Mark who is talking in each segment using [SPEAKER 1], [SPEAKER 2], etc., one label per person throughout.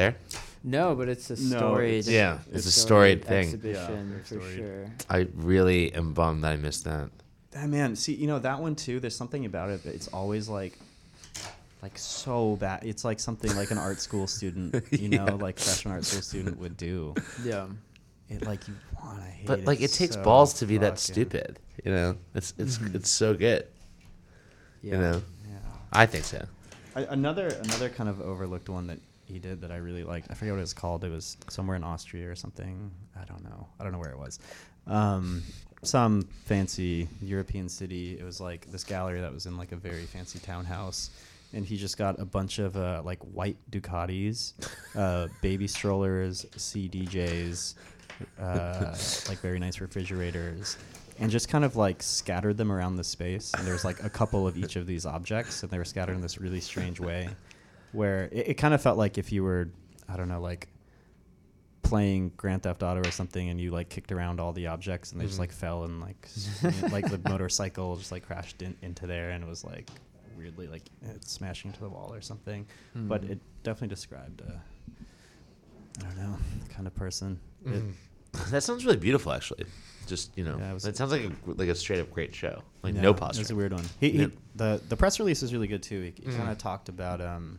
[SPEAKER 1] there?
[SPEAKER 2] No, but it's a
[SPEAKER 3] No,
[SPEAKER 2] storied.
[SPEAKER 1] it's a storied thing.
[SPEAKER 2] Exhibition
[SPEAKER 3] Yeah,
[SPEAKER 2] for
[SPEAKER 3] storied.
[SPEAKER 2] sure.
[SPEAKER 1] I really am bummed that I missed that.
[SPEAKER 3] Man, see, that one too. There's something about it that it's always like so bad. It's like something like an art school student, like freshman art school student would do.
[SPEAKER 2] Yeah.
[SPEAKER 3] It like you want to hate
[SPEAKER 1] But
[SPEAKER 3] it.
[SPEAKER 1] like, it takes
[SPEAKER 3] so
[SPEAKER 1] balls to be that
[SPEAKER 3] fucking-
[SPEAKER 1] stupid. It's so good.
[SPEAKER 2] Yeah.
[SPEAKER 3] Yeah.
[SPEAKER 1] I think so.
[SPEAKER 3] Another kind of overlooked one that he did that I really liked. I forget what it was called. It was somewhere in Austria or something. I don't know where it was. Some fancy European city. It was like this gallery that was in like a very fancy townhouse, and he just got a bunch of like white Ducatis, baby strollers, CDJs, like very nice refrigerators, and just kind of like scattered them around the space. And there's like a couple of each of these objects, and they were scattered in this really strange way, where it kind of felt like if you were, I don't know, like playing Grand Theft Auto or something, and you like kicked around all the objects, and they just like fell, and like like the motorcycle just like crashed into there, and it was like weirdly like smashing into the wall or something. But it definitely described I don't know, the kind of person.
[SPEAKER 1] That sounds really beautiful, actually. Just
[SPEAKER 3] it was-
[SPEAKER 1] it sounds like a straight up great show. Like
[SPEAKER 3] Yeah,
[SPEAKER 1] no
[SPEAKER 3] it was
[SPEAKER 1] posture.
[SPEAKER 3] a weird one. The press release is really good too. He kind of talked about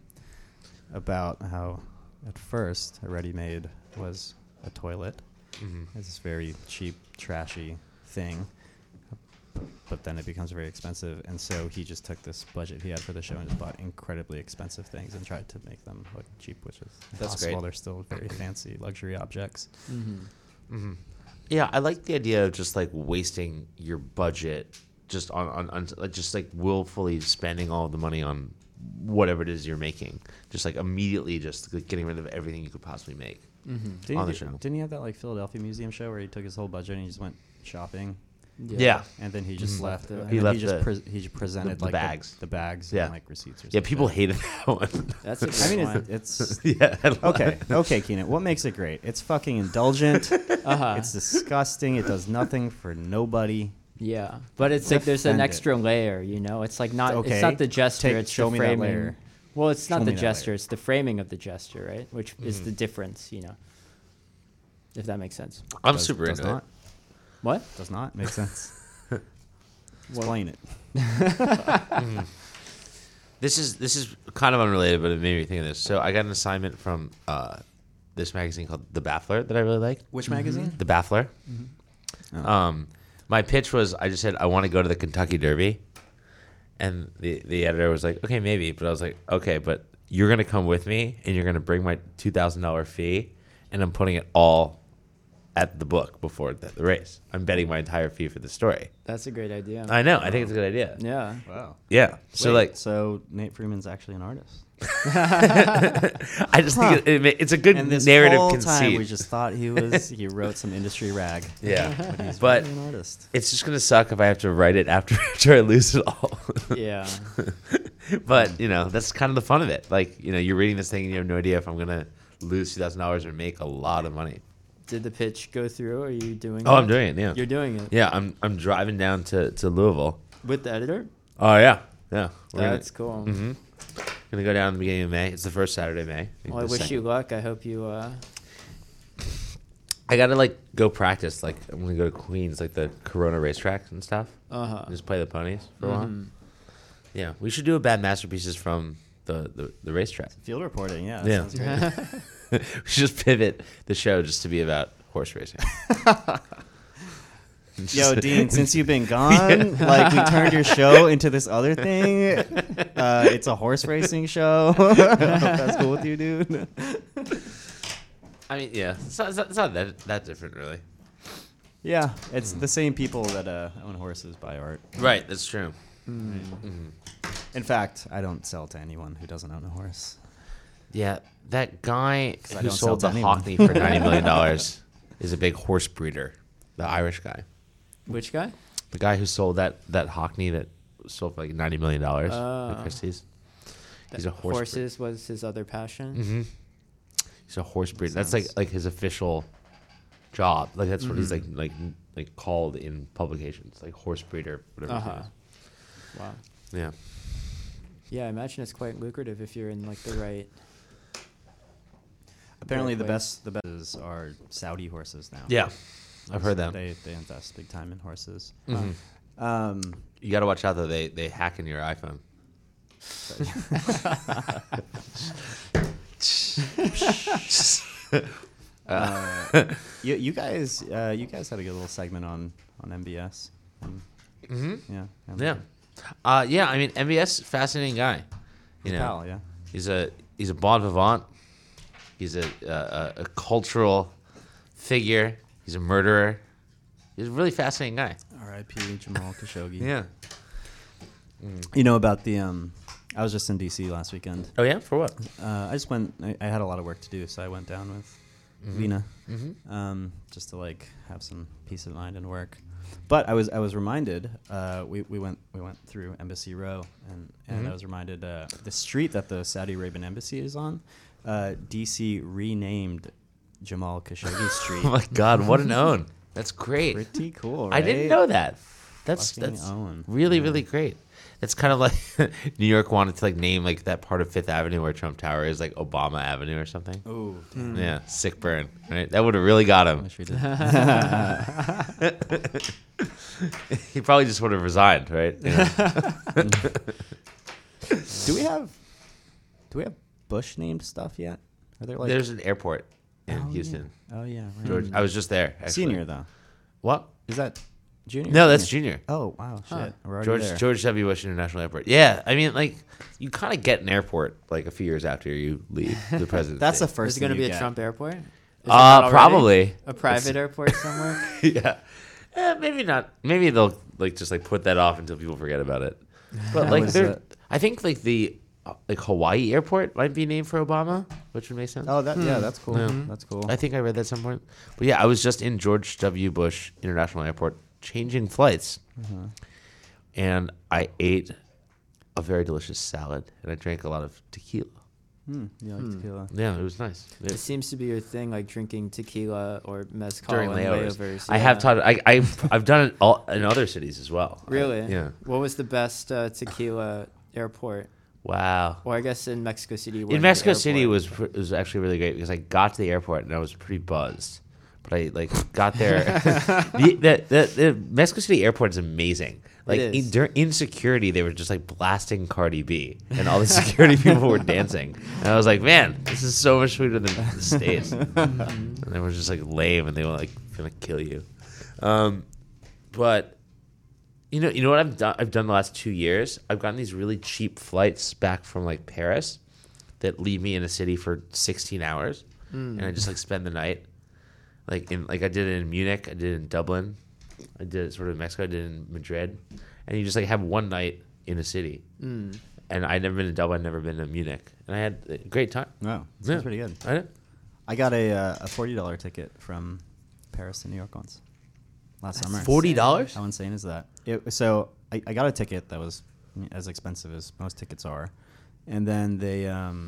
[SPEAKER 3] how at first a ready-made was a toilet. It's this very cheap, trashy thing, but then it becomes very expensive, and so he just took this budget he had for the show and just bought incredibly expensive things and tried to make them look cheap, which is
[SPEAKER 1] That's
[SPEAKER 3] impossible.
[SPEAKER 1] great.
[SPEAKER 3] They're still very fancy luxury objects.
[SPEAKER 1] Yeah, I like the idea of just like wasting your budget just on like just like willfully spending all the money on whatever it is you're making. Just like immediately just like getting rid of everything you could possibly make on the show.
[SPEAKER 3] Didn't he have that like Philadelphia Museum show where he took his whole budget and he just went shopping?
[SPEAKER 1] Yeah.
[SPEAKER 3] And then he just left.
[SPEAKER 2] the-
[SPEAKER 3] And
[SPEAKER 1] He
[SPEAKER 3] then
[SPEAKER 1] left
[SPEAKER 3] he just
[SPEAKER 1] the-
[SPEAKER 3] he just presented
[SPEAKER 1] the
[SPEAKER 3] like
[SPEAKER 1] bags.
[SPEAKER 3] the bags,
[SPEAKER 1] Yeah.
[SPEAKER 3] and like receipts or
[SPEAKER 1] Yeah,
[SPEAKER 3] something.
[SPEAKER 1] people hated that one.
[SPEAKER 2] That's a good
[SPEAKER 3] I mean,
[SPEAKER 2] one.
[SPEAKER 3] it's
[SPEAKER 1] Yeah.
[SPEAKER 3] okay, Keenan. What makes it great? It's fucking indulgent.
[SPEAKER 2] Uh-huh.
[SPEAKER 3] It's disgusting. It does nothing for nobody.
[SPEAKER 2] Yeah, but it's like there's an
[SPEAKER 3] Defend it.
[SPEAKER 2] extra layer, It's like not
[SPEAKER 3] Okay.
[SPEAKER 2] it's not the gesture, it's
[SPEAKER 3] show
[SPEAKER 2] the
[SPEAKER 3] me that
[SPEAKER 2] framing.
[SPEAKER 3] layer.
[SPEAKER 2] Well, it's
[SPEAKER 3] Show
[SPEAKER 2] not the
[SPEAKER 3] me that
[SPEAKER 2] gesture,
[SPEAKER 3] layer.
[SPEAKER 2] it's the framing of the gesture, right? Which is the difference, If that makes sense.
[SPEAKER 1] I'm
[SPEAKER 3] Does-
[SPEAKER 1] super
[SPEAKER 3] does
[SPEAKER 1] into
[SPEAKER 3] not.
[SPEAKER 1] it.
[SPEAKER 2] What?
[SPEAKER 3] Does not make sense. Explain it.
[SPEAKER 1] This is kind of unrelated, but it made me think of this. So I got an assignment from this magazine called The Baffler that I really like.
[SPEAKER 3] Which magazine?
[SPEAKER 1] The Baffler.
[SPEAKER 3] Oh.
[SPEAKER 1] My pitch was I just said I want to go to the Kentucky Derby, and the editor was like, okay, maybe, but I was like, okay, but you're gonna come with me, and you're gonna bring my $2,000 fee, and I'm putting it all at the book before the race. I'm betting my entire fee for the story.
[SPEAKER 2] That's a great idea.
[SPEAKER 1] I know. I think it's a good idea.
[SPEAKER 2] Yeah.
[SPEAKER 3] Wow.
[SPEAKER 1] Yeah. So
[SPEAKER 3] Wait,
[SPEAKER 1] like,
[SPEAKER 3] so Nate Freeman's actually an artist.
[SPEAKER 1] I just think it's a good
[SPEAKER 3] And this
[SPEAKER 1] narrative
[SPEAKER 3] whole
[SPEAKER 1] conceit.
[SPEAKER 3] time we just thought he wrote some industry rag.
[SPEAKER 1] Yeah.
[SPEAKER 3] But he's
[SPEAKER 1] But
[SPEAKER 3] really an artist.
[SPEAKER 1] it's just gonna suck if I have to write it after I lose it all.
[SPEAKER 2] Yeah.
[SPEAKER 1] But that's kind of the fun of it. Like you're reading this thing and you have no idea if I'm gonna lose $2,000 or make a lot of money.
[SPEAKER 2] Did the pitch go through? Are you doing
[SPEAKER 1] Oh,
[SPEAKER 2] it?
[SPEAKER 1] I'm doing it. Yeah.
[SPEAKER 2] You're doing it.
[SPEAKER 1] Yeah, I'm driving down to Louisville.
[SPEAKER 2] With the editor?
[SPEAKER 1] Oh yeah. We're
[SPEAKER 2] That's cool.
[SPEAKER 1] Gonna go down in the beginning of May. It's the first Saturday of May.
[SPEAKER 2] Well, I wish you luck. I hope you
[SPEAKER 1] I gotta go practice. Like I'm gonna go to Queens, like the Corona racetracks and stuff.
[SPEAKER 2] uh-huh.
[SPEAKER 1] Just play the ponies for a while. Yeah, we should do a bad masterpieces from the racetrack.
[SPEAKER 3] Field reporting, yeah.
[SPEAKER 1] Yeah.
[SPEAKER 3] Sounds great.
[SPEAKER 1] We should just pivot the show just to be about horse racing.
[SPEAKER 3] Yo, Dean, since you've been gone, like we turned your show into this other thing. It's a horse racing show. I hope that's cool with you, dude.
[SPEAKER 1] I mean, yeah, it's not that different, really.
[SPEAKER 3] Yeah, it's the same people that own horses buy art.
[SPEAKER 1] Right, that's true.
[SPEAKER 3] In fact, I don't sell to anyone who doesn't own a horse.
[SPEAKER 1] Yeah, that guy
[SPEAKER 3] I
[SPEAKER 1] who
[SPEAKER 3] don't
[SPEAKER 1] sold
[SPEAKER 3] sell
[SPEAKER 1] the
[SPEAKER 3] to anyone.
[SPEAKER 1] Hockney for $90 million is a big horse breeder. The Irish guy.
[SPEAKER 2] Which guy?
[SPEAKER 1] The guy who sold that Hockney that sold for like $90 million
[SPEAKER 2] Oh.
[SPEAKER 1] at Christie's. He's a horse
[SPEAKER 2] Horses was his other passion.
[SPEAKER 1] Mm-hmm. He's a horse breeder. That's
[SPEAKER 3] Sounds-
[SPEAKER 1] like his official job. Like that's what he's like called in publications, like horse breeder, whatever.
[SPEAKER 2] Uh-huh.
[SPEAKER 1] It
[SPEAKER 2] Wow.
[SPEAKER 1] is. Yeah.
[SPEAKER 2] Yeah, I imagine it's quite lucrative if you're in like the right
[SPEAKER 3] Apparently, the
[SPEAKER 2] place.
[SPEAKER 3] best are Saudi horses now.
[SPEAKER 1] Yeah, I've heard that.
[SPEAKER 3] They invest big time in horses.
[SPEAKER 1] Mhm.
[SPEAKER 3] Um,
[SPEAKER 1] You got to watch out though. They hack in your iPhone.
[SPEAKER 3] you guys had a good little segment on MBS.
[SPEAKER 1] Mm-hmm.
[SPEAKER 3] Yeah.
[SPEAKER 1] Yeah. I mean, MBS, fascinating guy. You know,
[SPEAKER 3] Pal, yeah.
[SPEAKER 1] he's a bon vivant. He's a cultural figure. He's a murderer. He's a really fascinating guy.
[SPEAKER 3] R.I.P. Jamal Khashoggi.
[SPEAKER 1] Yeah.
[SPEAKER 3] You know about the I was just in D.C. last weekend.
[SPEAKER 1] Oh yeah, for what?
[SPEAKER 3] I just went. I had a lot of work to do, so I went down with Vina, just to like have some peace of mind and work. But I was reminded. We went through Embassy Row, and I was reminded the street that the Saudi Arabian embassy is on. D.C. renamed Jamal Khashoggi Street.
[SPEAKER 1] Oh my God, what an own! That's great.
[SPEAKER 3] Pretty cool, right?
[SPEAKER 1] I didn't know that. That's
[SPEAKER 3] Fucking own.
[SPEAKER 1] really really great. It's kind of like New York wanted to like name like that part of Fifth Avenue where Trump Tower is like Obama Avenue or something.
[SPEAKER 3] Ooh,
[SPEAKER 1] Yeah, sick burn. Right, that would have really got him.
[SPEAKER 3] wish we did.
[SPEAKER 1] He probably just would have resigned, right? Yeah.
[SPEAKER 3] Do we have Bush named stuff yet? Are there like
[SPEAKER 1] There's an airport in
[SPEAKER 3] Oh,
[SPEAKER 1] Houston.
[SPEAKER 3] Yeah. Oh yeah, right.
[SPEAKER 1] George, I was just there. Actually.
[SPEAKER 3] Senior though.
[SPEAKER 1] What?
[SPEAKER 3] Is that junior?
[SPEAKER 1] No, that's junior.
[SPEAKER 3] Oh wow, shit.
[SPEAKER 2] Huh.
[SPEAKER 3] We're already there.
[SPEAKER 1] George W. Bush International Airport. Yeah, I mean, like, you kind of get an airport like a few years after you leave the presidency.
[SPEAKER 3] That's the
[SPEAKER 2] Is
[SPEAKER 3] first.
[SPEAKER 2] it going to
[SPEAKER 3] thing
[SPEAKER 2] be
[SPEAKER 3] you
[SPEAKER 2] a
[SPEAKER 3] get.
[SPEAKER 2] Trump airport? Is it not already?
[SPEAKER 1] Probably.
[SPEAKER 2] A private airport somewhere?
[SPEAKER 1] Yeah. Maybe not. Maybe they'll like just like put that off until people forget about it. But like,
[SPEAKER 3] was
[SPEAKER 1] they're,
[SPEAKER 3] it?
[SPEAKER 1] I think like the like Hawaii airport might be named for Obama, which would make sense.
[SPEAKER 3] Oh, that's cool.
[SPEAKER 1] Yeah.
[SPEAKER 3] That's cool.
[SPEAKER 1] I think I read that at some point. But yeah, I was just in George W. Bush International Airport changing flights, and I ate a very delicious salad, and I drank a lot of tequila.
[SPEAKER 3] You like tequila?
[SPEAKER 1] Yeah, it was nice.
[SPEAKER 2] It seems to be your thing, like drinking tequila or mezcal
[SPEAKER 1] During
[SPEAKER 2] and
[SPEAKER 1] layovers.
[SPEAKER 2] layovers.
[SPEAKER 1] I have taught. I've done it all in other cities as well.
[SPEAKER 2] Really?
[SPEAKER 1] Yeah.
[SPEAKER 2] What was the best tequila airport?
[SPEAKER 1] Wow.
[SPEAKER 2] Or I guess in Mexico City. you were
[SPEAKER 1] In
[SPEAKER 2] the
[SPEAKER 1] Mexico City
[SPEAKER 2] airport.
[SPEAKER 1] was actually really great because I got to the airport and I was pretty buzzed, but I like got there. the Mexico City airport is amazing. Like
[SPEAKER 2] is.
[SPEAKER 1] in security, they were just like blasting Cardi B, and all the security people were dancing. And I was like, man, this is so much sweeter than the States. And they were just like lame, and they were like gonna kill you. But you know what I've done the last 2 years? I've gotten these really cheap flights back from like Paris that leave me in a city for 16 hours, and I just like spend the night. I did it in Munich, I did it in Dublin, I did it sort of in Mexico, I did it in Madrid, and you just like have one night in a city. And I'd never been to Dublin, I'd never been to Munich, and I had a great time.
[SPEAKER 3] Wow,
[SPEAKER 1] Yeah.
[SPEAKER 3] sounds pretty good.
[SPEAKER 1] I did.
[SPEAKER 3] I got a $40 ticket from Paris to New York once last summer.
[SPEAKER 1] $40?
[SPEAKER 3] How insane is that? So I got a ticket that was as expensive as most tickets are, and then they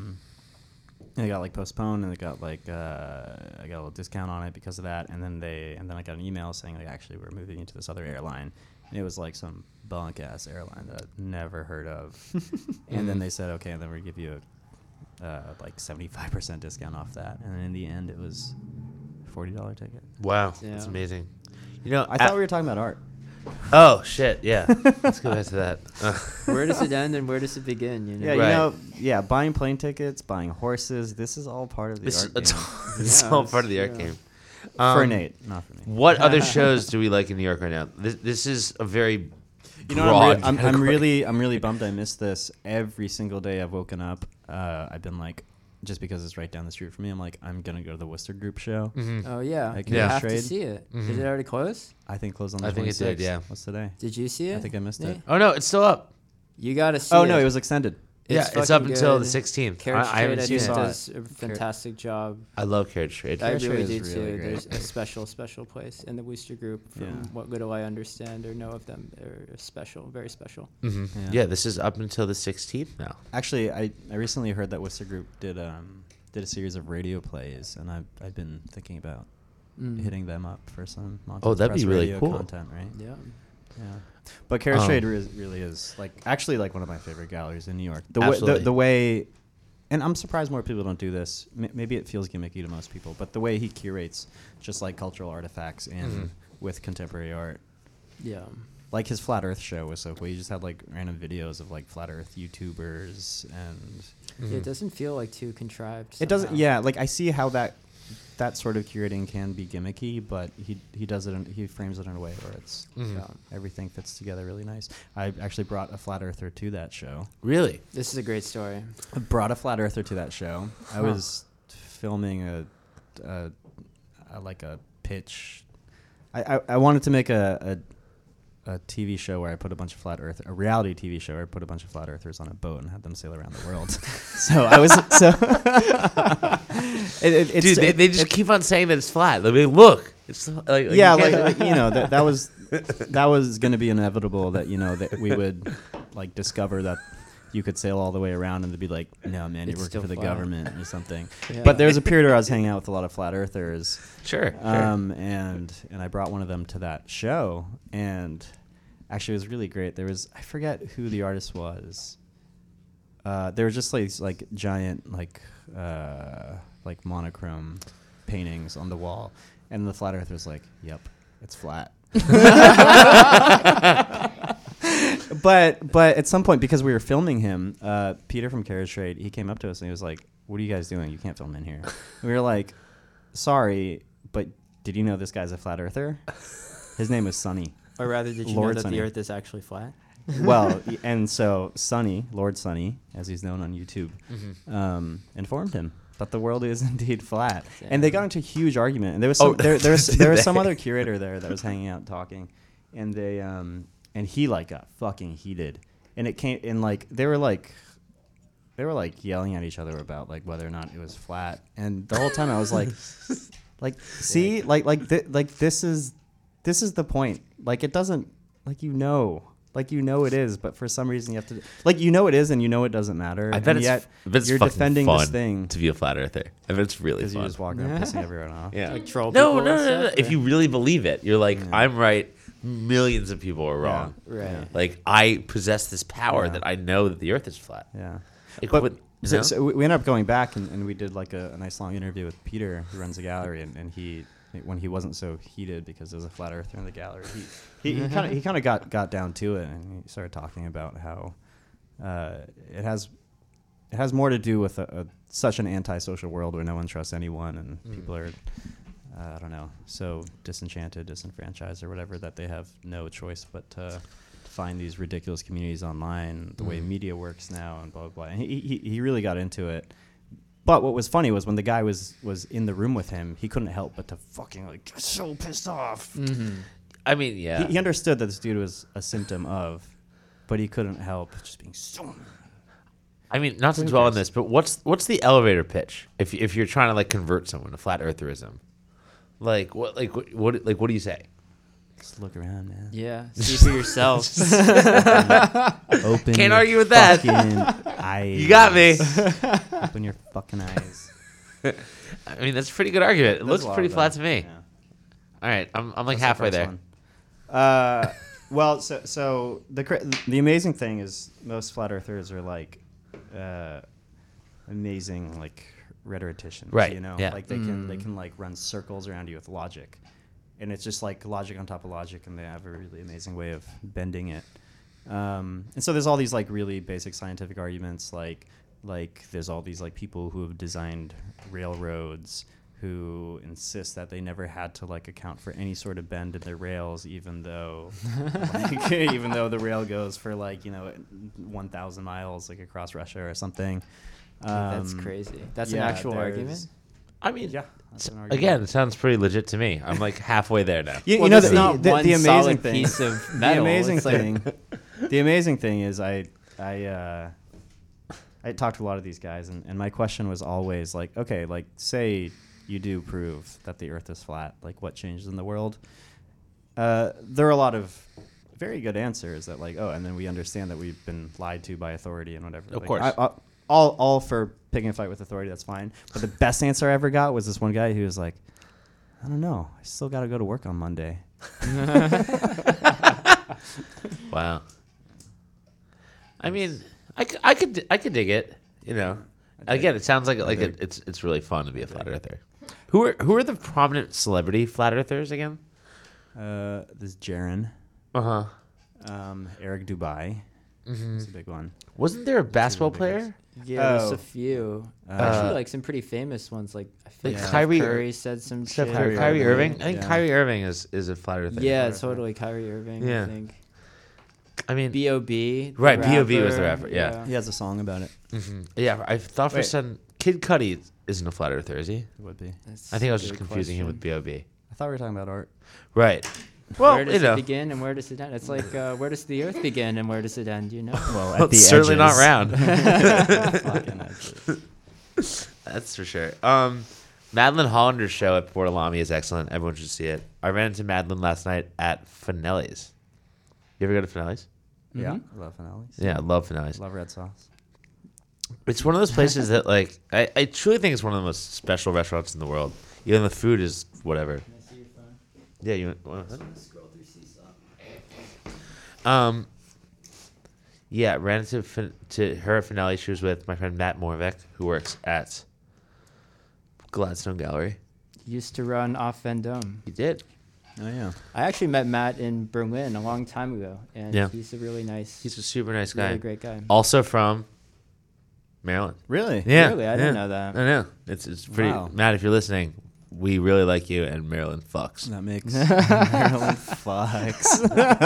[SPEAKER 3] got like postponed, and they got like I got a little discount on it because of that, and then I got an email saying like actually we're moving into this other airline, and it was like some bunk ass airline that I'd never heard of, and then they said okay, and then we give you a like 75% discount off that, and then in the end it was $40 ticket.
[SPEAKER 1] Wow,
[SPEAKER 2] Yeah.
[SPEAKER 1] that's amazing. You know,
[SPEAKER 3] I thought we were talking about art.
[SPEAKER 1] Oh shit! Yeah, let's go back to that.
[SPEAKER 2] Where does it end and where does it begin? You know?
[SPEAKER 3] Yeah,
[SPEAKER 1] Right.
[SPEAKER 3] buying plane tickets, buying horses. This is all part of the art
[SPEAKER 1] It's,
[SPEAKER 3] game.
[SPEAKER 1] it's
[SPEAKER 2] Yeah,
[SPEAKER 1] all part of the art
[SPEAKER 2] yeah.
[SPEAKER 1] game.
[SPEAKER 3] For Nate, not for me.
[SPEAKER 1] What other shows do we like in New York right now? This is a very
[SPEAKER 3] You know,
[SPEAKER 1] broad
[SPEAKER 3] I'm
[SPEAKER 1] category.
[SPEAKER 3] really bummed I missed this. Every single day I've woken up, I've been like, just because it's right down the street from me, I'm like, I'm gonna go to the Worcester Group show.
[SPEAKER 2] Oh yeah.
[SPEAKER 3] Like,
[SPEAKER 2] You
[SPEAKER 1] yeah.
[SPEAKER 2] have to
[SPEAKER 3] Trade.
[SPEAKER 2] see it. Is
[SPEAKER 1] Mhm.
[SPEAKER 2] it already closed?
[SPEAKER 3] I think closed on the
[SPEAKER 1] I think it
[SPEAKER 3] 26th.
[SPEAKER 1] did, yeah.
[SPEAKER 3] What's today?
[SPEAKER 2] Did you see it?
[SPEAKER 3] I think I missed it.
[SPEAKER 2] Nate?
[SPEAKER 1] Oh no, it's still up.
[SPEAKER 2] You gotta see it.
[SPEAKER 3] Oh no, it was extended.
[SPEAKER 1] Yeah, it's up
[SPEAKER 2] fucking
[SPEAKER 1] until the
[SPEAKER 2] good.
[SPEAKER 1] 16th.
[SPEAKER 2] Carriage
[SPEAKER 1] I haven't
[SPEAKER 2] Trade, I
[SPEAKER 1] seen
[SPEAKER 2] think,
[SPEAKER 3] saw
[SPEAKER 1] it.
[SPEAKER 3] it.
[SPEAKER 2] does a fantastic job.
[SPEAKER 1] I love Carriage Trade.
[SPEAKER 2] I
[SPEAKER 3] Carriage
[SPEAKER 2] really
[SPEAKER 3] Trade
[SPEAKER 2] do
[SPEAKER 3] is
[SPEAKER 2] too.
[SPEAKER 3] really great.
[SPEAKER 2] There's a special place in the Worcester Group. From
[SPEAKER 3] Yeah.
[SPEAKER 2] what little I understand or know of them, they're special, very special.
[SPEAKER 1] Mhm.
[SPEAKER 3] Yeah.
[SPEAKER 1] Yeah, this is up until the 16th now.
[SPEAKER 3] Actually, I recently heard that Worcester Group did a series of radio plays, and I've been thinking about hitting them up for some Montez
[SPEAKER 1] Oh, that'd be
[SPEAKER 3] Press
[SPEAKER 1] really
[SPEAKER 3] radio
[SPEAKER 1] cool.
[SPEAKER 3] content, right?
[SPEAKER 2] Yeah.
[SPEAKER 3] Yeah, but Carriage
[SPEAKER 1] Um,
[SPEAKER 3] Trade really is like actually like one of my favorite galleries in New York. The
[SPEAKER 1] Absolutely.
[SPEAKER 3] way and I'm surprised more people don't do this. Maybe it feels gimmicky to most people, but the way he curates just like cultural artifacts in with contemporary art,
[SPEAKER 2] Yeah.
[SPEAKER 3] like his Flat Earth show was so cool. He just had like random videos of like Flat Earth YouTubers, and
[SPEAKER 2] Yeah, it doesn't feel like too contrived.
[SPEAKER 3] it doesn't.
[SPEAKER 2] somehow.
[SPEAKER 3] Yeah, like I see how that sort of curating can be gimmicky, but he does it. He frames it in a way where it's everything fits together really nice. I actually brought a Flat Earther to that show.
[SPEAKER 1] Really?
[SPEAKER 2] This is a great story.
[SPEAKER 3] I brought a Flat Earther to that show. I was filming a like a pitch. I wanted to make a TV show where I put a bunch of flat earth, a reality TV show where I put a bunch of flat earthers on a boat and had them sail around the world. So I was
[SPEAKER 1] Dude, they just keep on saying that it's flat. I mean, look, it's like
[SPEAKER 3] yeah,
[SPEAKER 1] you can't-
[SPEAKER 3] like you know that was going to be inevitable that that we would like discover that you could sail all the way around and they'd be like, no man, you're
[SPEAKER 2] It's
[SPEAKER 3] working
[SPEAKER 2] still
[SPEAKER 3] for the
[SPEAKER 2] flat.
[SPEAKER 3] government or something.
[SPEAKER 2] Yeah.
[SPEAKER 3] But there was a period where I was hanging out with a lot of flat earthers.
[SPEAKER 1] Sure.
[SPEAKER 3] And I brought one of them to that show, and actually it was really great. There was, I forget who the artist was. There were just like giant like monochrome paintings on the wall, and the flat earther was like, "Yep, it's flat." But at some point, because we were filming him, Peter from Carriage Trade, he came up to us and he was like, "What are you guys doing? You can't film in here." And we were like, "Sorry, but did you know this guy's a flat earther? His name is Sonny."
[SPEAKER 2] Or rather, did you
[SPEAKER 3] Lord
[SPEAKER 2] know that
[SPEAKER 3] Sonny.
[SPEAKER 2] the Earth is actually flat?
[SPEAKER 3] Well, and so Sonny, Lord Sonny, as he's known on YouTube, informed him that the world is indeed flat.
[SPEAKER 2] Damn.
[SPEAKER 3] And they got into a huge argument. And there was some, there was some other curator there that was hanging out talking, and they and he like got fucking heated. And it came in like they were like yelling at each other about like whether or not it was flat. And the whole time I was like, see, this is the point. Like it doesn't like it is, but for some reason you have to it is, and it doesn't matter.
[SPEAKER 1] I bet
[SPEAKER 3] and yet
[SPEAKER 1] it's
[SPEAKER 3] you're
[SPEAKER 1] fucking
[SPEAKER 3] defending
[SPEAKER 1] fun
[SPEAKER 3] this thing
[SPEAKER 1] to be a flat earther. I bet it's really
[SPEAKER 3] because you
[SPEAKER 1] fun.
[SPEAKER 3] just walk around pissing everyone off.
[SPEAKER 1] Yeah.
[SPEAKER 2] Like troll
[SPEAKER 1] No.
[SPEAKER 2] people and stuff,
[SPEAKER 1] If
[SPEAKER 2] or-
[SPEAKER 1] you really believe it, you're like,
[SPEAKER 3] Yeah.
[SPEAKER 1] I'm right. Millions of people are wrong.
[SPEAKER 2] Right.
[SPEAKER 3] Yeah.
[SPEAKER 1] Like I possess this power
[SPEAKER 3] Yeah.
[SPEAKER 1] that I know that the Earth is flat.
[SPEAKER 3] Yeah.
[SPEAKER 1] Like,
[SPEAKER 3] But
[SPEAKER 1] what- you
[SPEAKER 3] so,
[SPEAKER 1] know?
[SPEAKER 3] so we ended up going back and we did like a nice long interview with Peter, who runs the gallery, and he, when he wasn't so heated because there was a flat earther in the gallery, he kind of got down to it, and he started talking about how it has more to do with such an antisocial world where no one trusts anyone, and people are I don't know, so disenchanted, disenfranchised, or whatever, that they have no choice but to find these ridiculous communities online, the way media works now, and blah blah blah. And he really got into it. But what was funny was when the guy was in the room with him, he couldn't help but to fucking like get so pissed off.
[SPEAKER 1] I mean, yeah.
[SPEAKER 3] He understood that this dude was a symptom of, but he couldn't help just being so.
[SPEAKER 1] I mean, not to
[SPEAKER 3] Who
[SPEAKER 1] dwell on
[SPEAKER 3] cares?
[SPEAKER 1] this, but what's the elevator pitch if you're trying to like convert someone to flat eartherism? Like what do you say?
[SPEAKER 3] Just look around, man.
[SPEAKER 2] Yeah. See for yourself.
[SPEAKER 3] Open.
[SPEAKER 1] Can't
[SPEAKER 3] your
[SPEAKER 1] argue with that.
[SPEAKER 3] fucking eyes.
[SPEAKER 1] You got me.
[SPEAKER 3] Open your fucking eyes.
[SPEAKER 1] I mean, that's a pretty good argument. It
[SPEAKER 3] There's
[SPEAKER 1] looks
[SPEAKER 3] a lot
[SPEAKER 1] pretty
[SPEAKER 3] of
[SPEAKER 1] flat
[SPEAKER 3] them.
[SPEAKER 1] to me.
[SPEAKER 3] Yeah.
[SPEAKER 1] All right, I'm like
[SPEAKER 3] That's the
[SPEAKER 1] halfway
[SPEAKER 3] first
[SPEAKER 1] there.
[SPEAKER 3] one. Well, so the amazing thing is most flat earthers are like amazing like rhetoricians,
[SPEAKER 1] Right,
[SPEAKER 3] You know,
[SPEAKER 1] yeah.
[SPEAKER 3] like they can like run circles around you with logic, and it's just like logic on top of logic, and they have a really amazing way of bending it. And so there's all these like really basic scientific arguments, like there's all these like people who have designed railroads who insist that they never had to like account for any sort of bend in their rails, even though the rail goes for like 1,000 miles like across Russia or something.
[SPEAKER 2] That's crazy. That's an
[SPEAKER 3] yeah,
[SPEAKER 2] actual
[SPEAKER 3] there's-
[SPEAKER 2] argument.
[SPEAKER 1] I mean,
[SPEAKER 3] Yeah, that's an argument.
[SPEAKER 1] again, it sounds pretty legit to me. I'm like halfway there now.
[SPEAKER 2] Well,
[SPEAKER 3] know
[SPEAKER 2] there's
[SPEAKER 3] the,
[SPEAKER 2] not
[SPEAKER 3] the,
[SPEAKER 2] one
[SPEAKER 3] the amazing
[SPEAKER 2] solid
[SPEAKER 3] thing.
[SPEAKER 2] piece of metal.
[SPEAKER 3] The amazing
[SPEAKER 2] It's like-
[SPEAKER 3] thing. The amazing thing is I talked to a lot of these guys, and my question was always like, okay, like say you do prove that the Earth is flat, like what changes in the world? There are a lot of very good answers that like, oh, and then we understand that we've been lied to by authority and whatever.
[SPEAKER 1] Of
[SPEAKER 3] Like,
[SPEAKER 1] course.
[SPEAKER 3] all for picking a fight with authority, that's fine. But the best answer I ever got was this one guy who was like, I don't know, I still got to go to work on Monday.
[SPEAKER 1] Wow. I mean, I could dig it. You know, Again, it sounds like it's really fun to be a flat earther. Who are the prominent celebrity flat earthers again?
[SPEAKER 3] This Jaron,
[SPEAKER 1] Uh huh.
[SPEAKER 3] Eric Dubai. That's a big one.
[SPEAKER 1] Wasn't there a basketball
[SPEAKER 3] big
[SPEAKER 1] player?
[SPEAKER 2] Yeah, there's
[SPEAKER 3] Oh.
[SPEAKER 2] a few.
[SPEAKER 3] Uh,
[SPEAKER 2] Actually, like some pretty famous ones. Like I feel
[SPEAKER 1] Like
[SPEAKER 2] like
[SPEAKER 1] Kyrie-
[SPEAKER 2] Curry said some
[SPEAKER 1] Except
[SPEAKER 2] shit.
[SPEAKER 1] for Kyrie Irving. I think
[SPEAKER 3] Yeah.
[SPEAKER 1] Kyrie Irving is a flat earther.
[SPEAKER 2] Yeah, totally. Kyrie Irving.
[SPEAKER 1] Yeah.
[SPEAKER 2] I think.
[SPEAKER 1] I mean,
[SPEAKER 2] B.O.B. the
[SPEAKER 1] Right, B.O.B. was the
[SPEAKER 2] rapper,
[SPEAKER 1] rapper, yeah.
[SPEAKER 3] He has a song about it.
[SPEAKER 1] yeah. I thought for a
[SPEAKER 3] Wait.
[SPEAKER 1] second Kid Cudi isn't a flat earther, is he?
[SPEAKER 3] It would be.
[SPEAKER 2] That's
[SPEAKER 1] I think I was
[SPEAKER 2] a
[SPEAKER 1] just
[SPEAKER 2] good
[SPEAKER 1] confusing him with
[SPEAKER 2] question.
[SPEAKER 1] B.O.B.
[SPEAKER 3] I thought we were talking about art.
[SPEAKER 1] Right. Well,
[SPEAKER 2] where does
[SPEAKER 1] you know,
[SPEAKER 2] it begin and where does it end? It's like where does the earth begin and where does it end? You know.
[SPEAKER 3] Well,
[SPEAKER 1] well, it's certainly not round.
[SPEAKER 3] Fucking edges.
[SPEAKER 1] That's for sure. Madeline Hollander's show at Port Alami is excellent. Everyone should see it. I ran into Madeline last night at Finelli's. You ever go to Finelli's?
[SPEAKER 3] Yeah,
[SPEAKER 2] Mhm.
[SPEAKER 3] I love finales.
[SPEAKER 1] Yeah, I love Finelli's.
[SPEAKER 3] Love red sauce.
[SPEAKER 1] It's one of those places that, like, I truly think it's one of the most special restaurants in the world. Even the food is whatever. Yeah, you want yeah, ran to her at Finale. She was with my friend Matt Morvek, who works at Gladstone Gallery.
[SPEAKER 2] Used to run off Vendome.
[SPEAKER 1] He did.
[SPEAKER 3] Oh yeah.
[SPEAKER 2] I actually met Matt in Berlin a long time ago, and
[SPEAKER 1] Yeah.
[SPEAKER 2] he's a really nice,
[SPEAKER 1] He's a super nice guy.
[SPEAKER 2] really great guy.
[SPEAKER 1] Also from Maryland.
[SPEAKER 3] Really?
[SPEAKER 1] Yeah,
[SPEAKER 2] Really? I didn't
[SPEAKER 1] yeah.
[SPEAKER 2] know that.
[SPEAKER 1] I know. It's pretty.
[SPEAKER 3] Wow.
[SPEAKER 1] Matt, if you're listening, we really like you, and Maryland fucks.
[SPEAKER 3] That makes Maryland fucks.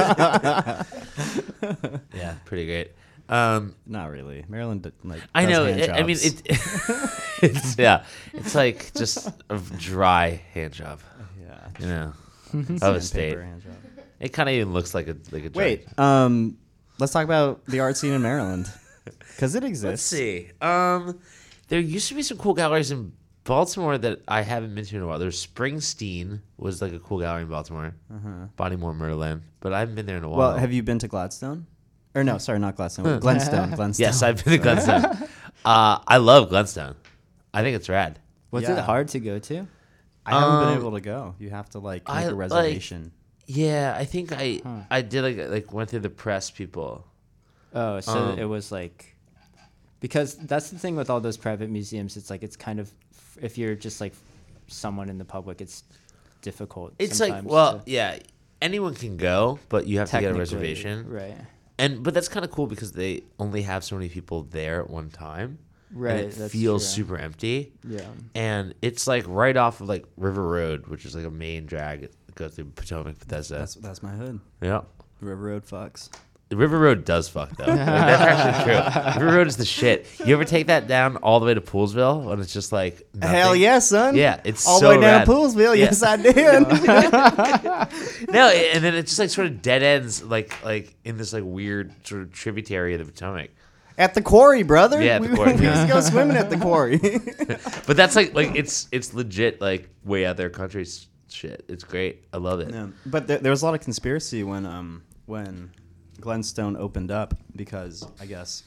[SPEAKER 1] Yeah, pretty great.
[SPEAKER 3] Not really. Maryland like.
[SPEAKER 1] I
[SPEAKER 3] does
[SPEAKER 1] know.
[SPEAKER 3] hand
[SPEAKER 1] I mean,
[SPEAKER 3] jobs.
[SPEAKER 1] it's yeah. It's like just a dry hand job.
[SPEAKER 3] Yeah.
[SPEAKER 1] You know, of a
[SPEAKER 3] Sandpaper
[SPEAKER 1] state.
[SPEAKER 3] hand job.
[SPEAKER 1] It kind of even looks like a
[SPEAKER 3] Wait.
[SPEAKER 1] dry-
[SPEAKER 3] Let's talk about the art scene in Maryland, because it exists.
[SPEAKER 1] Let's see. There used to be some cool galleries in Baltimore that I haven't been to in a while. There's Springsteen was like a cool gallery in Baltimore. Bodymore Merlin, but I haven't been there in a while.
[SPEAKER 3] Well, have you been to Gladstone? Or no, sorry, not Gladstone. Glenstone. Glenstone.
[SPEAKER 1] Yes, I've been to Glenstone. I love Glenstone. I think it's rad.
[SPEAKER 2] Was
[SPEAKER 3] Yeah.
[SPEAKER 2] it hard to go to?
[SPEAKER 3] I haven't been able to go. You have to like make
[SPEAKER 1] I,
[SPEAKER 3] a
[SPEAKER 1] like-
[SPEAKER 3] reservation.
[SPEAKER 1] Yeah, I think I did like went through the press people.
[SPEAKER 2] Oh, so it was like, because that's the thing with all those private museums. It's like it's kind of, if you're just like someone in the public, it's difficult.
[SPEAKER 1] It's
[SPEAKER 2] sometimes
[SPEAKER 1] like, well,
[SPEAKER 2] to-
[SPEAKER 1] yeah, anyone can go, but you have to get a
[SPEAKER 2] technically,
[SPEAKER 1] reservation.
[SPEAKER 2] right?
[SPEAKER 1] But that's kind of cool because they only have so many people there at one time.
[SPEAKER 2] Right,
[SPEAKER 1] And it
[SPEAKER 2] that's
[SPEAKER 1] feels
[SPEAKER 2] true.
[SPEAKER 1] super empty.
[SPEAKER 2] Yeah.
[SPEAKER 1] And it's like right off of like River Road, which is like a main drag that goes through Potomac, Bethesda.
[SPEAKER 3] That's my hood.
[SPEAKER 1] Yeah.
[SPEAKER 3] River Road fucks.
[SPEAKER 1] The River Road does fuck though. Like, that's actually true. River Road is the shit. You ever take that down all the way to Poolsville when it's just like nothing?
[SPEAKER 3] Hell yeah, son.
[SPEAKER 1] Yeah, it's
[SPEAKER 3] all
[SPEAKER 1] so
[SPEAKER 3] the way down
[SPEAKER 1] rad.
[SPEAKER 3] Poolsville.
[SPEAKER 1] Yeah.
[SPEAKER 3] Yes, I did.
[SPEAKER 1] No, and then it just like sort of dead ends like in this like weird sort of tributary of the Potomac.
[SPEAKER 3] At the quarry, brother.
[SPEAKER 1] Yeah, at the quarry.
[SPEAKER 3] We used to go swimming at the quarry.
[SPEAKER 1] But that's like it's legit like way out there country shit. It's great. I love it.
[SPEAKER 3] Yeah. But there was a lot of conspiracy when Glenstone opened up, because I guess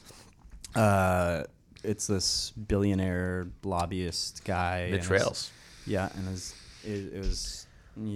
[SPEAKER 3] it's this billionaire lobbyist guy.
[SPEAKER 1] Mitch
[SPEAKER 3] and
[SPEAKER 1] Rails.
[SPEAKER 3] Yeah, and it was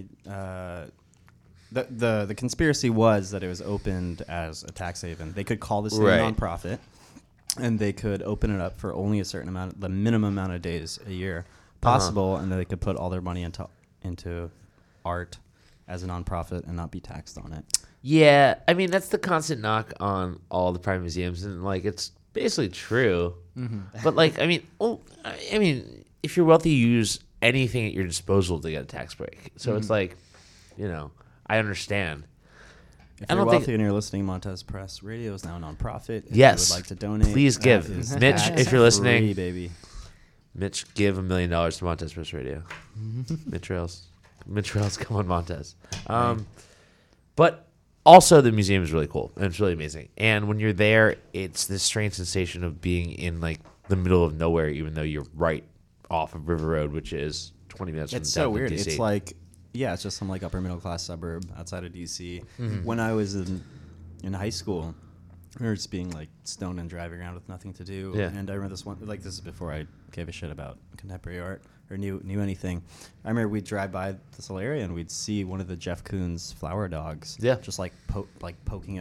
[SPEAKER 3] the conspiracy was that it was opened as a tax haven. They could call this
[SPEAKER 1] Right.
[SPEAKER 3] a nonprofit, and they could open it up for only a certain amount, the minimum amount of days a year possible, and then they could put all their money into art as a nonprofit and not be taxed on it.
[SPEAKER 1] Yeah, I mean that's the constant knock on all the private museums, and like it's basically true. But like, I mean, if you're wealthy, you use anything at your disposal to get a tax break. So it's like, you know, I understand.
[SPEAKER 3] If
[SPEAKER 1] I
[SPEAKER 3] you're
[SPEAKER 1] don't think-
[SPEAKER 3] wealthy and you're listening, Montez Press Radio is now a nonprofit. If
[SPEAKER 1] Yes.
[SPEAKER 3] you would like to donate,
[SPEAKER 1] Please
[SPEAKER 3] that
[SPEAKER 1] give.
[SPEAKER 3] is
[SPEAKER 1] Mitch,
[SPEAKER 3] tax
[SPEAKER 1] if you're listening.
[SPEAKER 3] free, baby.
[SPEAKER 1] Mitch, give $1 million to Montez Press Radio. Mitch Rails, come on, Montez. But also, the museum is really cool and it's really amazing. And when you're there, it's this strange sensation of being in like the middle of nowhere, even though you're right off of River Road, which is 20 minutes from
[SPEAKER 3] It's so
[SPEAKER 1] downtown
[SPEAKER 3] weird.
[SPEAKER 1] DC.
[SPEAKER 3] It's like, yeah, it's just some like upper middle class suburb outside of DC.
[SPEAKER 1] Mm-hmm.
[SPEAKER 3] When I was in high school, I remember just being like stoned and driving around with nothing to do.
[SPEAKER 1] Yeah.
[SPEAKER 3] And I remember this one, like this is before I gave a shit about contemporary art or knew anything. I remember we'd drive by this whole area and we'd see one of the Jeff Koons flower dogs.
[SPEAKER 1] Yeah.
[SPEAKER 3] Just like poking up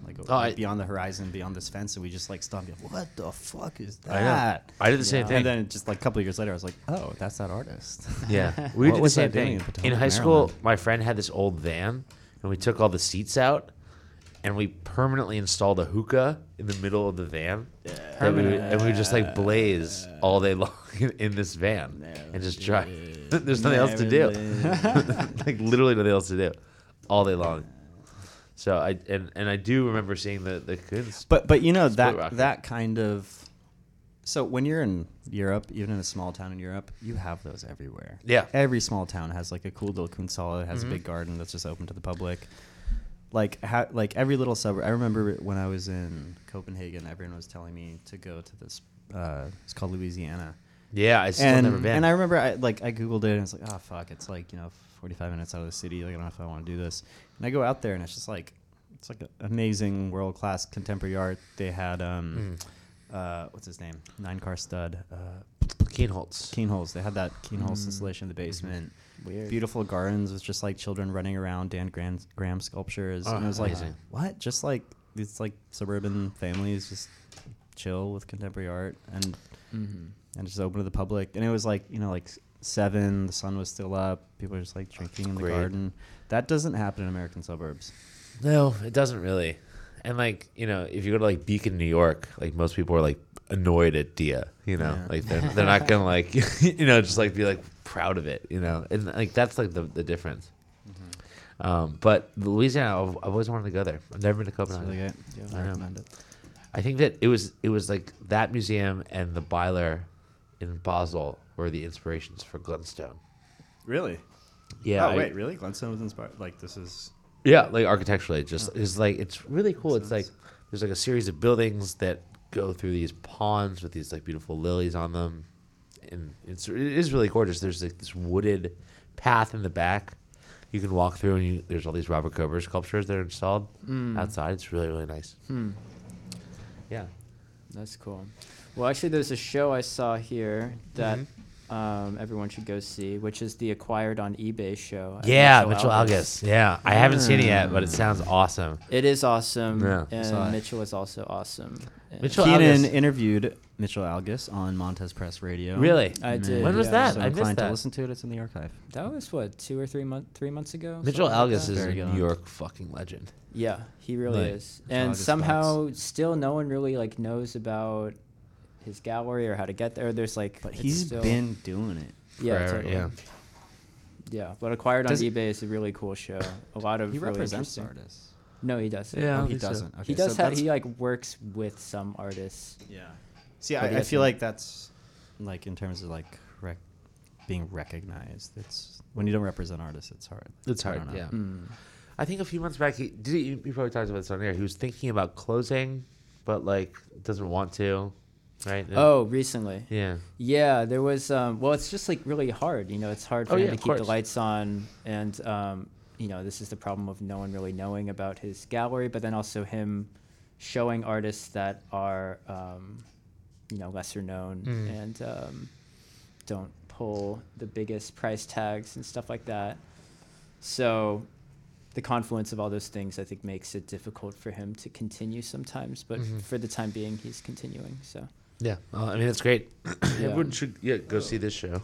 [SPEAKER 3] beyond the horizon, beyond this fence, and we just like stopped. And be like, what the fuck is
[SPEAKER 1] I know.
[SPEAKER 3] that?
[SPEAKER 1] I did the same
[SPEAKER 2] Yeah.
[SPEAKER 1] thing.
[SPEAKER 3] And then just like a couple of years later, I was like, oh, that's that artist.
[SPEAKER 1] Yeah, we
[SPEAKER 3] What
[SPEAKER 1] did the
[SPEAKER 3] was
[SPEAKER 1] same
[SPEAKER 3] I doing
[SPEAKER 1] thing
[SPEAKER 3] in
[SPEAKER 1] in
[SPEAKER 3] Potomac,
[SPEAKER 1] high school.
[SPEAKER 3] Maryland?
[SPEAKER 1] My friend had this old van, and we took all the seats out, and we permanently installed a hookah in the middle of the van, and we would just like blaze all day long in this van and just drive. There's nothing else to do, like literally nothing else to do, all day long. So I do remember seeing the kids.
[SPEAKER 3] But you know
[SPEAKER 1] Split rocket.
[SPEAKER 3] that kind of. So when you're in Europe, even in a small town in Europe, you have those everywhere.
[SPEAKER 1] Yeah.
[SPEAKER 3] Every small town has like a cool little Kunsthalle. It has a big garden that's just open to the public. Like every little suburb. I remember when I was in Copenhagen, everyone was telling me to go to this. It's called Louisiana.
[SPEAKER 1] Yeah, I still never been.
[SPEAKER 3] And I remember I Googled it and it's like, oh fuck, it's like 45 minutes out of the city. Like I don't know if I want to do this. And I go out there and it's just like it's like amazing world class contemporary art. They had what's his name? 9-car stud.
[SPEAKER 1] Keenholz.
[SPEAKER 3] They had that Keenholz installation in the basement.
[SPEAKER 2] Weird.
[SPEAKER 3] Beautiful gardens with just like children running around, Dan Graham sculptures.
[SPEAKER 1] Oh,
[SPEAKER 3] And it was like,
[SPEAKER 1] amazing.
[SPEAKER 3] what? Just like these like suburban families just chill with contemporary art and just open to the public. And it was like, like 7, the sun was still up. People were just like drinking in the
[SPEAKER 1] Great.
[SPEAKER 3] garden. That doesn't happen in American suburbs.
[SPEAKER 1] No, it doesn't really. And like, if you go to like Beacon, New York, like most people are like annoyed at Dia,
[SPEAKER 3] Yeah.
[SPEAKER 1] like they're not gonna like, just like be like proud of it, and like that's like the difference. But Louisiana, I've always wanted to go there. I've never been to
[SPEAKER 3] It's
[SPEAKER 1] Copenhagen.
[SPEAKER 3] really good.
[SPEAKER 2] Yeah,
[SPEAKER 3] I
[SPEAKER 1] I know.
[SPEAKER 3] recommend it.
[SPEAKER 1] I think that it was like that museum and the Byler in Basel were the inspirations for Glenstone.
[SPEAKER 3] Really?
[SPEAKER 1] Yeah.
[SPEAKER 3] Oh, wait, really? Glenstone was inspired? Like, this is...
[SPEAKER 1] Yeah, like architecturally, it's like it's really cool. It's like there's like a series of buildings that go through these ponds with these like beautiful lilies on them, and it is really gorgeous. There's like this wooded path in the back you can walk through, and there's all these Robert Kober sculptures that are installed outside. It's really nice. Yeah.
[SPEAKER 2] That's cool. Well, actually, there's a show I saw here that everyone should go see, which is the Acquired on eBay show. at
[SPEAKER 1] Yeah, Mitchell Algus. Yeah, I haven't seen it yet, but it sounds awesome.
[SPEAKER 2] It is awesome,
[SPEAKER 1] Yeah.
[SPEAKER 3] Saw it.
[SPEAKER 2] and Mitchell is also awesome. And
[SPEAKER 1] Mitchell
[SPEAKER 3] Keenan
[SPEAKER 1] Algus.
[SPEAKER 3] interviewed Mitchell Algus on Montez Press Radio.
[SPEAKER 1] Really?
[SPEAKER 2] I did.
[SPEAKER 1] When was
[SPEAKER 2] yeah.
[SPEAKER 1] that?
[SPEAKER 3] So
[SPEAKER 1] I missed
[SPEAKER 3] inclined
[SPEAKER 1] that.
[SPEAKER 3] to listen to it. It's in the archive.
[SPEAKER 2] That was what 2 or 3 months ago.
[SPEAKER 1] Mitchell
[SPEAKER 2] something like
[SPEAKER 1] Algus
[SPEAKER 2] that?
[SPEAKER 1] is a
[SPEAKER 3] Very good.
[SPEAKER 1] New York fucking legend.
[SPEAKER 2] Yeah, he really
[SPEAKER 1] Like,
[SPEAKER 2] is. And
[SPEAKER 3] August
[SPEAKER 2] somehow still no one really like knows about his gallery or how to get there. There's like
[SPEAKER 3] But
[SPEAKER 2] it's
[SPEAKER 3] he's
[SPEAKER 2] still,
[SPEAKER 3] been doing it.
[SPEAKER 2] yeah,
[SPEAKER 1] Forever,
[SPEAKER 2] totally.
[SPEAKER 1] yeah.
[SPEAKER 2] Yeah, but Acquired
[SPEAKER 3] Does-
[SPEAKER 2] on eBay is a really cool show. A lot of
[SPEAKER 3] He
[SPEAKER 2] really
[SPEAKER 3] represents
[SPEAKER 2] interesting.
[SPEAKER 3] artists.
[SPEAKER 2] No, he doesn't.
[SPEAKER 1] Yeah, I
[SPEAKER 3] Oh,
[SPEAKER 1] don't
[SPEAKER 3] he
[SPEAKER 1] think so.
[SPEAKER 3] doesn't. Okay,
[SPEAKER 2] He does
[SPEAKER 3] so
[SPEAKER 2] have
[SPEAKER 3] that's-
[SPEAKER 2] he like works with some artists.
[SPEAKER 3] Yeah. See,
[SPEAKER 2] But he
[SPEAKER 3] I feel
[SPEAKER 2] doesn't-
[SPEAKER 3] like that's like in terms of like being recognized. It's when you don't represent artists, it's hard.
[SPEAKER 1] It's
[SPEAKER 3] I
[SPEAKER 1] hard,
[SPEAKER 3] don't know.
[SPEAKER 1] yeah.
[SPEAKER 2] Mm.
[SPEAKER 1] I think a few months back, he probably talked about this on air. He was thinking about closing, but like doesn't want to, right?
[SPEAKER 2] Oh, recently.
[SPEAKER 1] yeah.
[SPEAKER 2] Yeah, there was. Well, it's just like really hard. It's hard for
[SPEAKER 1] Oh,
[SPEAKER 2] him
[SPEAKER 1] yeah,
[SPEAKER 2] to
[SPEAKER 1] of
[SPEAKER 2] keep the
[SPEAKER 1] course.
[SPEAKER 2] lights on, and this is the problem of no one really knowing about his gallery, but then also him showing artists that are, lesser known and don't pull the biggest price tags and stuff like that. So the confluence of all those things, I think, makes it difficult for him to continue sometimes. But for the time being, he's continuing. So
[SPEAKER 1] Yeah. Well, I mean, it's great.
[SPEAKER 2] Yeah.
[SPEAKER 1] Everyone should go see this show.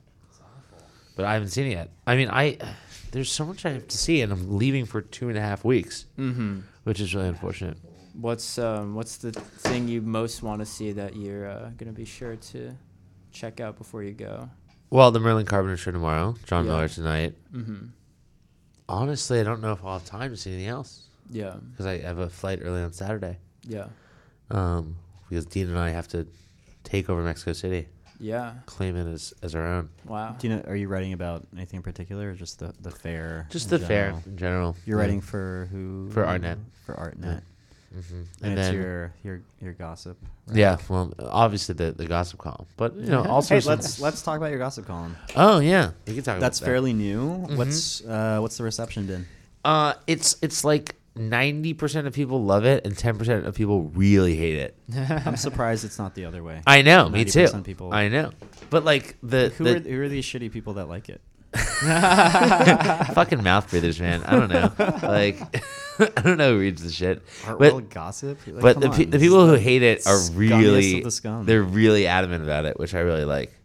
[SPEAKER 1] But I haven't seen it yet. I mean, there's so much I have to see, and I'm leaving for 2.5 weeks, which is really unfortunate.
[SPEAKER 2] what's the thing you most want to see that you're gonna be sure to check out before you go?
[SPEAKER 1] Well, the Merlin Carpenter show tomorrow, John
[SPEAKER 2] Yeah.
[SPEAKER 1] Miller tonight.
[SPEAKER 2] Mm-hmm.
[SPEAKER 1] Honestly, I don't know if I'll have time to see anything else
[SPEAKER 2] Yeah.
[SPEAKER 1] because I have a flight early on Saturday.
[SPEAKER 2] Yeah.
[SPEAKER 1] Because Dean and I have to take over Mexico City,
[SPEAKER 2] Yeah.
[SPEAKER 1] claim it as our own.
[SPEAKER 2] Wow.
[SPEAKER 3] Do you know? Are you writing about anything in particular, or just the fair?
[SPEAKER 1] Just
[SPEAKER 3] in
[SPEAKER 1] the fair
[SPEAKER 3] general?
[SPEAKER 1] in general.
[SPEAKER 3] You're
[SPEAKER 1] Yeah.
[SPEAKER 3] writing for who?
[SPEAKER 1] For Artnet.
[SPEAKER 3] For Artnet.
[SPEAKER 1] Mhm.
[SPEAKER 3] And,
[SPEAKER 1] then,
[SPEAKER 3] it's your gossip. right?
[SPEAKER 1] yeah, well, obviously the gossip column, but also
[SPEAKER 3] Hey,
[SPEAKER 1] some-
[SPEAKER 3] let's talk about your gossip column.
[SPEAKER 1] Oh yeah, we can talk
[SPEAKER 3] That's
[SPEAKER 1] about that.
[SPEAKER 3] fairly new. What's the reception been?
[SPEAKER 1] It's like 90% of people love it and 10% of people really hate it.
[SPEAKER 3] I'm surprised it's not the other way.
[SPEAKER 1] I know, me too.
[SPEAKER 3] 90% people-
[SPEAKER 1] I know, but like
[SPEAKER 3] Who are these shitty people that like it?
[SPEAKER 1] Fucking mouth breathers, man. I don't know. Like, I don't know who reads the shit.
[SPEAKER 3] Art
[SPEAKER 1] But,
[SPEAKER 3] world gossip. Like,
[SPEAKER 1] but
[SPEAKER 3] come
[SPEAKER 1] the,
[SPEAKER 3] on,
[SPEAKER 1] the
[SPEAKER 3] this
[SPEAKER 1] people
[SPEAKER 3] is
[SPEAKER 1] who
[SPEAKER 3] the
[SPEAKER 1] hate it are
[SPEAKER 3] scummiest
[SPEAKER 1] really,
[SPEAKER 3] of the scum.
[SPEAKER 1] they're really adamant about it, which I really like.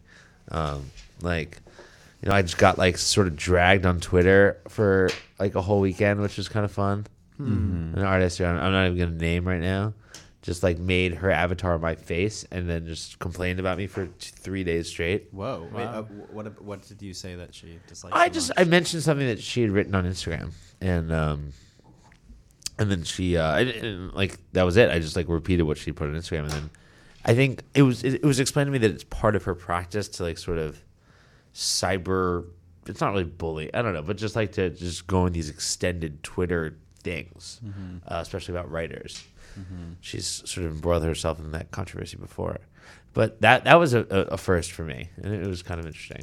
[SPEAKER 1] Like, you know, I just got like sort of dragged on Twitter for like a whole weekend, which was kind of fun.
[SPEAKER 3] Mhm.
[SPEAKER 1] An artist who I'm not even gonna name right now, just like made her avatar my face and then just complained about me for 3 days straight.
[SPEAKER 3] Whoa. Wait,
[SPEAKER 2] Wow.
[SPEAKER 3] what did you say that she disliked?
[SPEAKER 1] I
[SPEAKER 3] so
[SPEAKER 1] just
[SPEAKER 3] much?
[SPEAKER 1] I mentioned something that she had written on Instagram, and then she and, like that was it. I just like repeated what she put on Instagram, and then I think it was explained to me that it's part of her practice to like sort of cyber. It's not really bully. I don't know, but just like to just go in these extended Twitter things, especially about writers. She's sort of embroiled herself in that controversy before, but that was a first for me, and it was kind of interesting.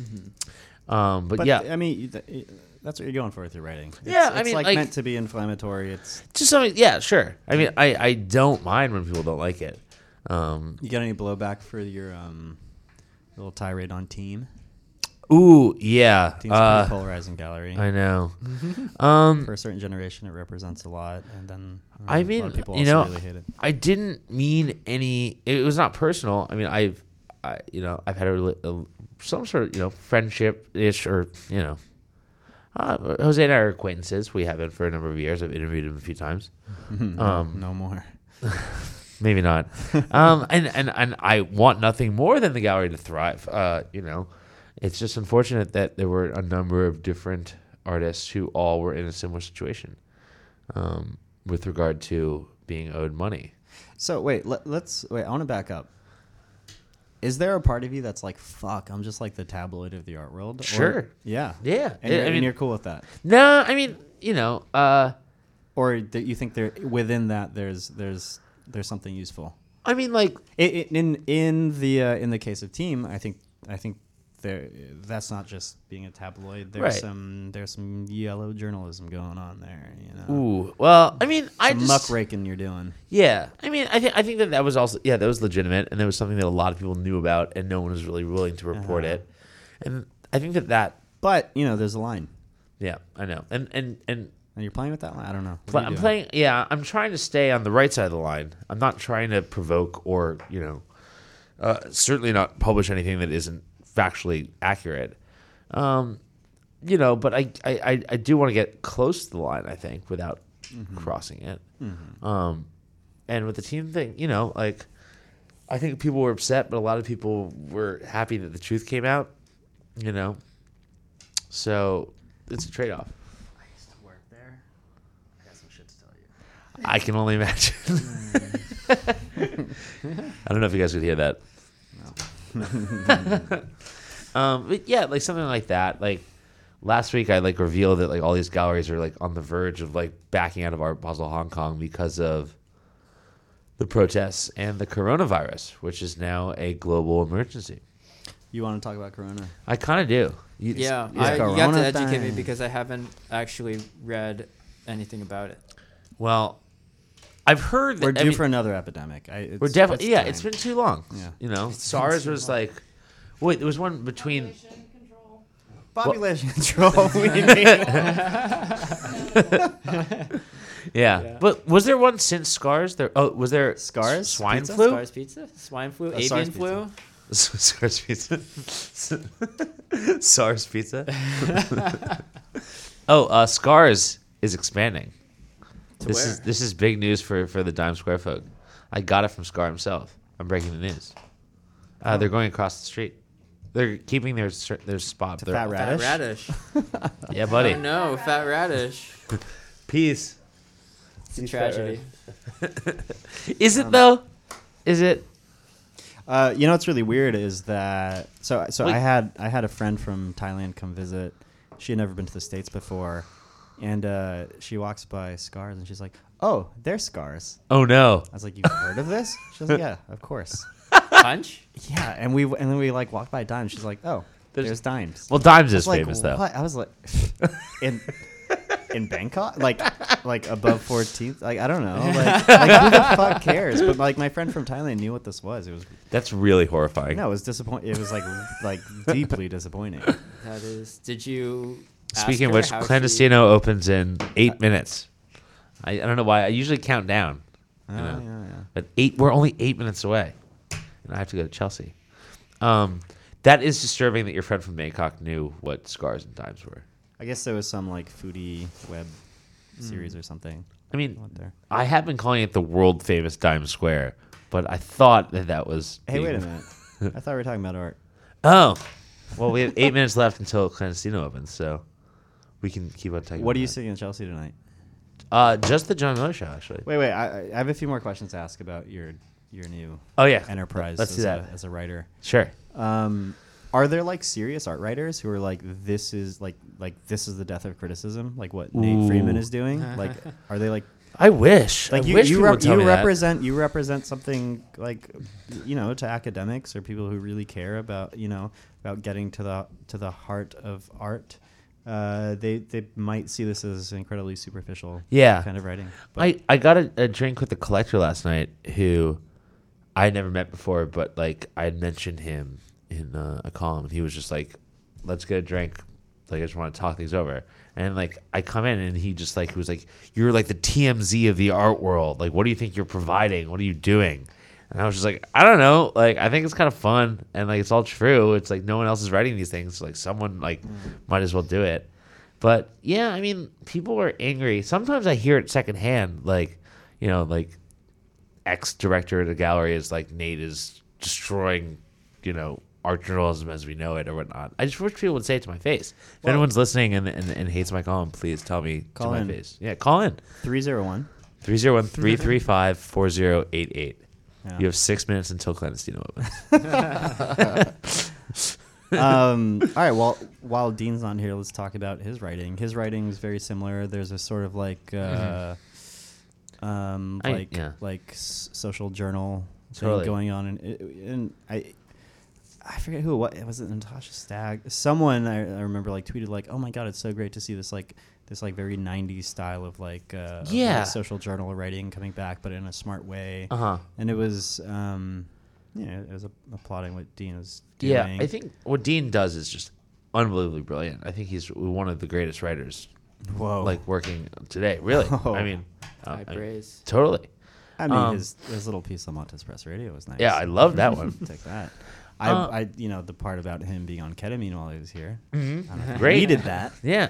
[SPEAKER 1] But yeah,
[SPEAKER 3] I mean, that's what you're going for with your writing.
[SPEAKER 1] Yeah,
[SPEAKER 3] it's
[SPEAKER 1] I mean,
[SPEAKER 3] like
[SPEAKER 1] like-
[SPEAKER 3] meant to be inflammatory. It's
[SPEAKER 1] just something. Yeah, sure. I mean, I don't mind when people don't like it.
[SPEAKER 3] you got any blowback for your little tirade on Team?
[SPEAKER 1] Ooh, yeah.
[SPEAKER 3] Team's a pretty polarizing gallery.
[SPEAKER 1] I know.
[SPEAKER 3] For a certain generation, it represents a lot, and then
[SPEAKER 1] I
[SPEAKER 3] a
[SPEAKER 1] mean,
[SPEAKER 3] lot of people
[SPEAKER 1] you
[SPEAKER 3] also
[SPEAKER 1] know,
[SPEAKER 3] really hate it.
[SPEAKER 1] I didn't mean any. It was not personal. I mean, I've had some sort of friendship ish, or Jose and I are acquaintances. We have been for a number of years. I've interviewed him a few times.
[SPEAKER 3] No more.
[SPEAKER 1] Maybe not. And I want nothing more than the gallery to thrive. It's just unfortunate that there were a number of different artists who all were in a similar situation with regard to being owed money.
[SPEAKER 3] So wait, let's wait. I want to back up. Is there a part of you that's like, fuck, I'm just like the tabloid of the art world?
[SPEAKER 1] Sure.
[SPEAKER 3] Yeah.
[SPEAKER 1] Yeah.
[SPEAKER 3] And you're cool with that?
[SPEAKER 1] No, I mean,
[SPEAKER 3] Or that you think there within that there's something useful?
[SPEAKER 1] I mean, like,
[SPEAKER 3] In the case of Team, I think that's not just being a tabloid. There's
[SPEAKER 1] Right.
[SPEAKER 3] some yellow journalism going on there.
[SPEAKER 1] ooh, well, I mean, I
[SPEAKER 3] Some
[SPEAKER 1] just
[SPEAKER 3] muckraking you're doing.
[SPEAKER 1] Yeah, I mean, I think that was also that was legitimate, and that was something that a lot of people knew about, and no one was really willing to report it. And I think that
[SPEAKER 3] But there's a line,
[SPEAKER 1] yeah, I know, and
[SPEAKER 3] and you're playing with that line. I don't know. What are you
[SPEAKER 1] I'm
[SPEAKER 3] doing?
[SPEAKER 1] playing. Yeah, I'm trying to stay on the right side of the line. I'm not trying to provoke or certainly not publish anything that isn't factually accurate. But I do want to get close to the line, I think, without crossing it. And with the Team thing, like, I think people were upset, but a lot of people were happy that the truth came out. So it's a trade-off.
[SPEAKER 3] I used to work there. I got some shit to tell you.
[SPEAKER 1] I can only imagine. I don't know if you guys could hear that. But yeah, like something like that. Like last week, I like revealed that like all these galleries are like on the verge of like backing out of Art Basel Hong Kong because of the protests and the coronavirus, which is now a global emergency.
[SPEAKER 3] You want to talk about Corona?
[SPEAKER 1] I kind of do.
[SPEAKER 2] Yeah,
[SPEAKER 3] It's
[SPEAKER 2] you have
[SPEAKER 3] Corona
[SPEAKER 2] to educate me
[SPEAKER 3] time.
[SPEAKER 2] because I haven't actually read anything about it.
[SPEAKER 1] Well, I've heard that
[SPEAKER 3] We're due for another epidemic.
[SPEAKER 1] we're definitely
[SPEAKER 3] time.
[SPEAKER 1] it's been too long.
[SPEAKER 3] Yeah.
[SPEAKER 1] SARS was like, wait, there was one between.
[SPEAKER 3] Population control. We need.
[SPEAKER 1] Yeah, but was there one since SCARS? Was there
[SPEAKER 3] SCARS?
[SPEAKER 1] swine
[SPEAKER 3] Pizza?
[SPEAKER 1] flu?
[SPEAKER 2] SARS pizza, swine flu, avian
[SPEAKER 3] SARS
[SPEAKER 2] flu.
[SPEAKER 1] SARS pizza. SARS pizza. SCARS is expanding.
[SPEAKER 2] To
[SPEAKER 1] This
[SPEAKER 2] where?
[SPEAKER 1] is big news for the Dime Square folk. I got it from Scar himself. I'm breaking the news. They're going across the street. They're keeping their spot.
[SPEAKER 3] To
[SPEAKER 1] They're-
[SPEAKER 3] Fat
[SPEAKER 2] Fat
[SPEAKER 3] Radish?
[SPEAKER 2] radish.
[SPEAKER 1] Yeah, buddy.
[SPEAKER 2] Oh no, fat radish.
[SPEAKER 1] Peace.
[SPEAKER 2] It's a tragedy.
[SPEAKER 1] Is it though? Is it?
[SPEAKER 3] What's really weird is that so
[SPEAKER 1] Wait.
[SPEAKER 3] I had a friend from Thailand come visit. She had never been to the States before, and she walks by SCARS and she's like, "Oh, they're SCARS."
[SPEAKER 1] Oh no.
[SPEAKER 3] I was like, "You've heard of this?" She was like, "Yeah, of course."
[SPEAKER 2] Punch?
[SPEAKER 3] Yeah, and then we like walked by Dimes. She's like, "Oh, there's Dimes."
[SPEAKER 1] Well, Dimes
[SPEAKER 3] I
[SPEAKER 1] is
[SPEAKER 3] was like,
[SPEAKER 1] famous though.
[SPEAKER 3] "What?" I was like, and in Bangkok, like above 14th. Like I don't know. Like who the fuck cares? But like my friend from Thailand knew what this was. It was
[SPEAKER 1] That's really horrifying.
[SPEAKER 3] no, it was disappointing. It was like deeply disappointing.
[SPEAKER 2] That is. Did you? ask
[SPEAKER 1] Speaking of
[SPEAKER 2] her
[SPEAKER 1] which,
[SPEAKER 2] how she-
[SPEAKER 1] Clandestino opens in 8 minutes. I don't know why. I usually count down.
[SPEAKER 3] Oh,
[SPEAKER 1] You know.
[SPEAKER 3] yeah.
[SPEAKER 1] But we're only 8 minutes away, and I have to go to Chelsea. That is disturbing that your friend from Bangkok knew what Scars and Dimes were.
[SPEAKER 3] I guess there was some like foodie web series or something.
[SPEAKER 1] I mean,
[SPEAKER 3] out there.
[SPEAKER 1] I have been calling it the world famous Dimes Square, but I thought that was.
[SPEAKER 3] Hey,
[SPEAKER 1] being-
[SPEAKER 3] wait a minute. I thought we were talking about art.
[SPEAKER 1] Oh, well, we have 8 minutes left until Clandestino opens, so we can keep on talking.
[SPEAKER 3] What are
[SPEAKER 1] about
[SPEAKER 3] you
[SPEAKER 1] that.
[SPEAKER 3] seeing in Chelsea tonight?
[SPEAKER 1] Just the John Miller show, actually.
[SPEAKER 3] Wait. I have a few more questions to ask about your new
[SPEAKER 1] Oh yeah,
[SPEAKER 3] enterprise
[SPEAKER 1] Let's
[SPEAKER 3] as
[SPEAKER 1] do that.
[SPEAKER 3] as a writer.
[SPEAKER 1] Sure.
[SPEAKER 3] Are there like serious art writers who are like this is this is the death of criticism, like what Nate Freeman is doing? Like, are they like
[SPEAKER 1] I wish.
[SPEAKER 3] like
[SPEAKER 1] I
[SPEAKER 3] you
[SPEAKER 1] wish
[SPEAKER 3] you,
[SPEAKER 1] people would tell me that.
[SPEAKER 3] represent something like to academics or people who really care about about getting to the heart of art. They might see this as incredibly superficial
[SPEAKER 1] Yeah.
[SPEAKER 3] kind of writing. But
[SPEAKER 1] I got a drink with a collector last night who I had never met before, but like I had mentioned him in a column, and he was just like, "Let's get a drink. Like I just want to talk things over." And like I come in, and he just like he was like, "You're like the TMZ of the art world. Like, what do you think you're providing? What are you doing?" And I was just like, I don't know. Like, I think it's kind of fun, and like it's all true. It's like no one else is writing these things. So, like someone like might as well do it. But yeah, I mean, people are angry. Sometimes I hear it secondhand, like like ex-director of the gallery is like Nate is destroying, art journalism as we know it or whatnot. I just wish people would say it to my face. If anyone's listening and hates my column, please tell me
[SPEAKER 3] Call
[SPEAKER 1] to
[SPEAKER 3] in.
[SPEAKER 1] my face. Yeah, call in.
[SPEAKER 3] 301.
[SPEAKER 1] 301-335-4088.
[SPEAKER 3] Yeah.
[SPEAKER 1] You have 6 minutes until Clandestino opens.
[SPEAKER 3] All right. Well, while Dean's on here, let's talk about his writing. His writing is very similar. There's a sort of like, social journal thing
[SPEAKER 1] Totally.
[SPEAKER 3] going on, and I forget who. What was it? Natasha Stagg. Someone I remember like tweeted like, "Oh my god, it's so great to see this very 90s style of of social journal writing coming back, but in a smart way." And it was it was applauding what Dean was doing.
[SPEAKER 1] Yeah, I think what Dean does is just unbelievably brilliant. I think he's one of the greatest writers,
[SPEAKER 3] Whoa.
[SPEAKER 1] like working today. Really,
[SPEAKER 3] Whoa.
[SPEAKER 1] I mean,
[SPEAKER 2] High praise.
[SPEAKER 1] totally.
[SPEAKER 3] I mean, his little piece on Montes Press Radio was nice.
[SPEAKER 1] Yeah, I love that one.
[SPEAKER 3] Take that. I the part about him being on ketamine while he was here. I don't know if
[SPEAKER 1] Great.
[SPEAKER 3] he needed that.
[SPEAKER 1] Yeah.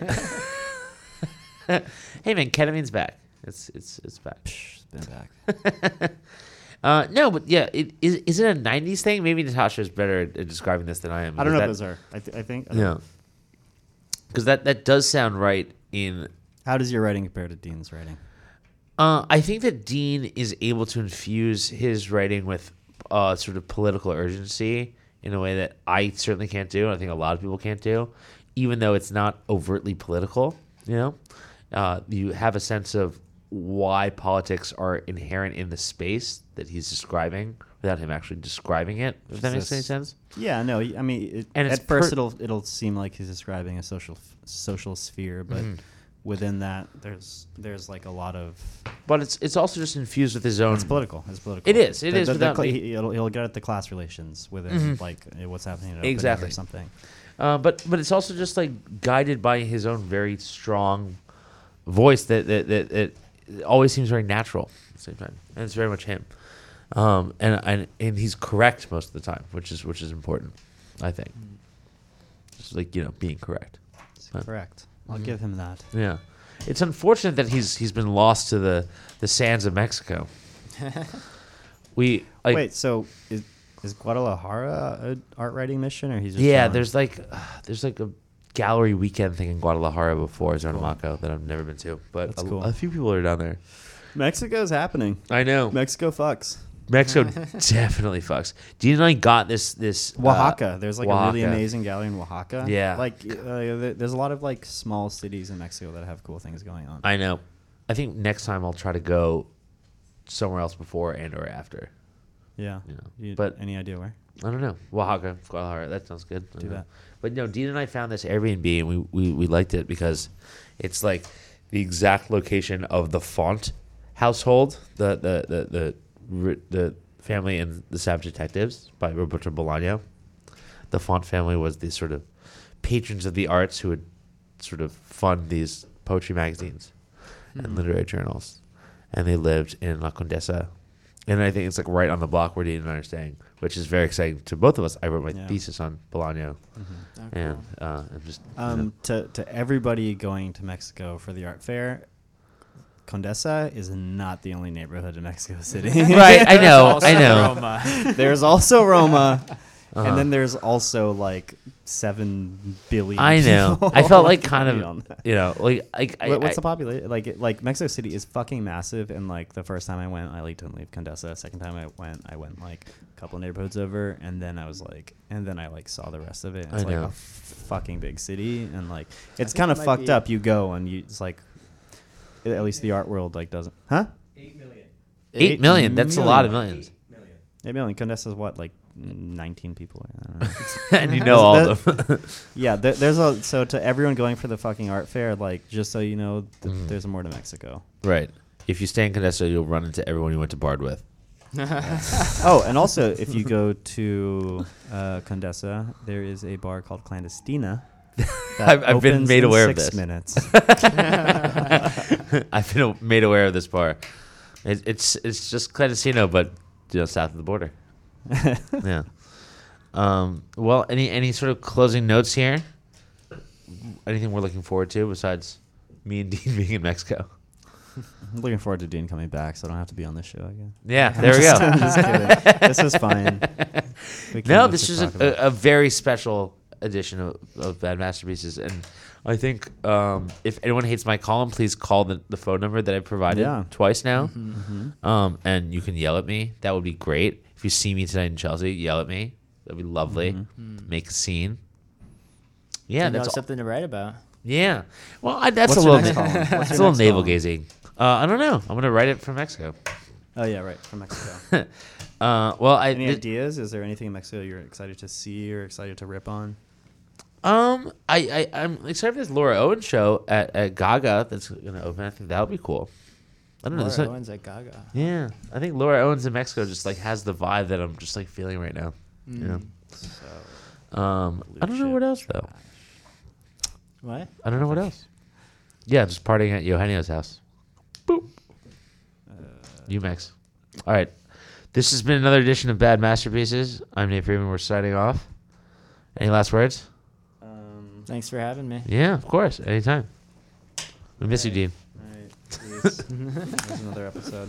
[SPEAKER 1] Hey man, ketamine's back. It's back.
[SPEAKER 3] Psh, it's been back.
[SPEAKER 1] No, but yeah, is it a '90s thing? Maybe Natasha's better at describing this than I am.
[SPEAKER 3] I don't know if
[SPEAKER 1] because
[SPEAKER 3] those are. I think.
[SPEAKER 1] Yeah. Because that does sound right in.
[SPEAKER 3] How does your writing compare to Dean's writing?
[SPEAKER 1] I think that Dean is able to infuse his writing with sort of political urgency in a way that I certainly can't do, and I think a lot of people can't do, even though it's not overtly political. You have a sense of why politics are inherent in the space that he's describing without him actually describing it. If that makes any sense.
[SPEAKER 3] Yeah, no. I mean,
[SPEAKER 1] And it's
[SPEAKER 3] at first it'll seem like he's describing a social sphere, but within that, there's like a lot of.
[SPEAKER 1] But it's also just infused with his own.
[SPEAKER 3] It's political.
[SPEAKER 1] It is. It is. Without
[SPEAKER 3] he'll get at the class relations within like what's happening at Open
[SPEAKER 1] Exactly.
[SPEAKER 3] Air or something.
[SPEAKER 1] But it's also just like guided by his own very strong voice that always seems very natural at the same time, and it's very much him. And he's correct most of the time, which is important, I think. Just like being correct.
[SPEAKER 3] Correct. I'll give him that.
[SPEAKER 1] Yeah, it's unfortunate that he's been lost to the sands of Mexico.
[SPEAKER 3] Wait, so is Guadalajara an art writing mission, or he's just
[SPEAKER 1] Yeah,
[SPEAKER 3] chilling?
[SPEAKER 1] there's like a gallery weekend thing in Guadalajara before Zonamaco that I've never been to, but
[SPEAKER 3] That's cool.
[SPEAKER 1] a few people are down there.
[SPEAKER 3] Mexico's happening.
[SPEAKER 1] I know.
[SPEAKER 3] Mexico fucks.
[SPEAKER 1] Mexico definitely fucks. Dean and I got this
[SPEAKER 3] Oaxaca. There's like a really
[SPEAKER 1] Oaxaca.
[SPEAKER 3] amazing gallery in Oaxaca.
[SPEAKER 1] Yeah.
[SPEAKER 3] Like there's a lot of like small cities in Mexico that have cool things going on.
[SPEAKER 1] I know. I think next time I'll try to go somewhere else before and or after.
[SPEAKER 3] Yeah.
[SPEAKER 1] but
[SPEAKER 3] any idea where?
[SPEAKER 1] I don't know. Oaxaca, Guadalajara. That sounds good.
[SPEAKER 3] Do that.
[SPEAKER 1] But no, Dean and I found this Airbnb and we liked it because it's like the exact location of the Font household, the family in The Savage Detectives by Roberto Bolaño. The Font family was the sort of patrons of the arts who would sort of fund these poetry magazines and literary journals. And they lived in La Condesa. And I think it's like right on the block where Dean and I are staying, which is very exciting to both of us. I wrote my thesis on Bolaño. And just
[SPEAKER 3] to everybody going to Mexico for the art fair, Condesa is not the only neighborhood in Mexico City.
[SPEAKER 1] right, I know.
[SPEAKER 2] Roma.
[SPEAKER 3] There's also Roma. And then there's also like 7 billion.
[SPEAKER 1] I know.
[SPEAKER 3] people
[SPEAKER 1] I felt like kind
[SPEAKER 3] on
[SPEAKER 1] of,
[SPEAKER 3] that. What's the population? Like Mexico City is fucking massive. And like the first time I went, I like didn't leave Condesa. Second time I went like a couple neighborhoods over, and then I saw the rest of it. It's like a fucking big city, and like it's kind of fucked up. You go and it's like, at least the art world like doesn't. Huh?
[SPEAKER 4] 8 million.
[SPEAKER 1] 8 million. That's a lot of millions.
[SPEAKER 3] 8 million. Condesa is what, like 19 people? I don't know.
[SPEAKER 1] And you know all of them.
[SPEAKER 3] Yeah, so to everyone going for the fucking art fair, like, just so you know, there's more to Mexico.
[SPEAKER 1] Right. If you stay in Condesa, you'll run into everyone you went to Bard with.
[SPEAKER 3] Oh, and also, if you go to Condesa, there is a bar called Clandestina.
[SPEAKER 1] I've been made aware of this.
[SPEAKER 3] 6 minutes.
[SPEAKER 1] I've been made aware of this bar. It's just Clandestino, but south of the border. Yeah. Well, any sort of closing notes here? Anything we're looking forward to besides me and Dean being in Mexico?
[SPEAKER 3] I'm looking forward to Dean coming back, so I don't have to be on this show again.
[SPEAKER 1] Yeah, there we go.
[SPEAKER 3] I'm just kidding. This is fine.
[SPEAKER 1] No, this is a very special edition of Bad Masterpieces, and I think if anyone hates my column, please call the phone number that I provided twice now, and you can yell at me. That would be great. If you see me tonight in Chelsea, yell at me. That'd be lovely. Make a scene. Yeah, that's
[SPEAKER 2] something to write about.
[SPEAKER 1] Yeah. Well, that's
[SPEAKER 3] What's
[SPEAKER 1] a
[SPEAKER 3] your
[SPEAKER 1] little
[SPEAKER 3] next column? What's
[SPEAKER 1] it's
[SPEAKER 3] your
[SPEAKER 1] a little
[SPEAKER 3] next
[SPEAKER 1] navel
[SPEAKER 3] column?
[SPEAKER 1] gazing. I don't know. I'm gonna write it from Mexico.
[SPEAKER 3] Oh yeah, right, from Mexico.
[SPEAKER 1] Well,
[SPEAKER 3] Any ideas? Is there anything in Mexico you're excited to see or excited to rip on?
[SPEAKER 1] I'm excited for this Laura Owen show at Gaga that's gonna open. I think that'll be cool. I don't know.
[SPEAKER 2] Laura Owens at Gaga.
[SPEAKER 1] Yeah, I think Laura Owens in Mexico just like has the vibe that I'm just like feeling right now. You know.
[SPEAKER 3] So,
[SPEAKER 1] I don't know what else though.
[SPEAKER 2] What?
[SPEAKER 1] I don't know what else. Yeah, just partying at Eugenio's house. Boop. UMax. All right. This has been another edition of Bad Masterpieces. I'm Nate Freeman. We're signing off. Any last words?
[SPEAKER 2] Thanks for having me.
[SPEAKER 1] Yeah, of course. Anytime. We miss you, Dean.
[SPEAKER 3] all right, peace. There's another episode.